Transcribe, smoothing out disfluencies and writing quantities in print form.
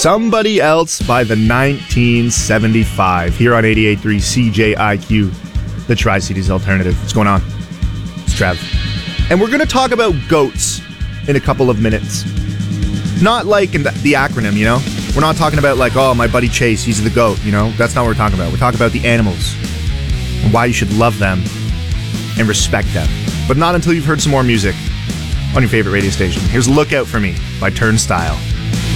Somebody Else by the 1975 here on 88.3 CJIQ, the Tri-Cities Alternative. What's going on? It's Trev. And we're going to talk about goats in a couple of minutes. Not like in the acronym, you know? We're not talking about like, oh, my buddy Chase, he's the goat, you know? That's not what we're talking about. We're talking about the animals and why you should love them and respect them. But not until you've heard some more music on your favorite radio station. Here's Look Out For Me by Turnstile.